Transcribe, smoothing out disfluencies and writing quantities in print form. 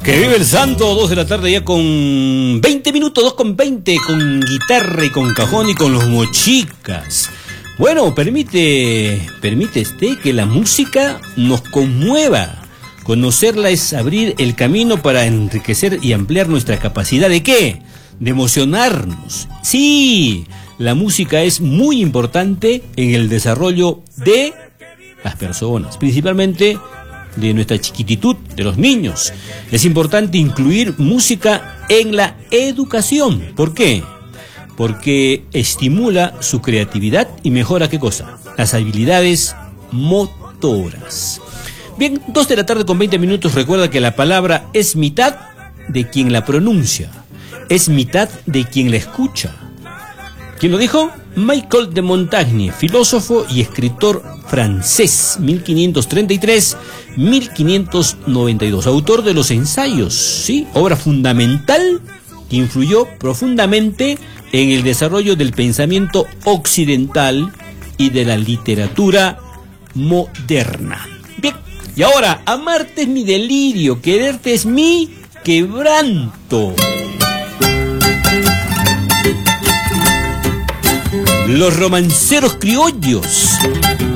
Que vive el santo, 2 de la tarde ya con 20 minutos, 2:20, con guitarra y con cajón y con los mochicas. Bueno, permite que la música nos conmueva. Conocerla es abrir el camino para enriquecer y ampliar nuestra capacidad ¿de qué? De emocionarnos. Sí, la música es muy importante en el desarrollo de las personas, principalmente de nuestra chiquititud, de los niños. Es importante incluir música en la educación. ¿Por qué? Porque estimula su creatividad y mejora, ¿qué cosa? Las habilidades motoras. Bien, 2 de la tarde con 20 minutos. Recuerda que la palabra es mitad de quien la pronuncia, es mitad de quien la escucha. ¿Quién lo dijo? Michel de Montaigne, filósofo y escritor francés, 1533-1592, autor de los ensayos, ¿sí? Obra fundamental que influyó profundamente en el desarrollo del pensamiento occidental y de la literatura moderna. Bien, y ahora, amarte es mi delirio, quererte es mi quebranto. Los romanceros criollos.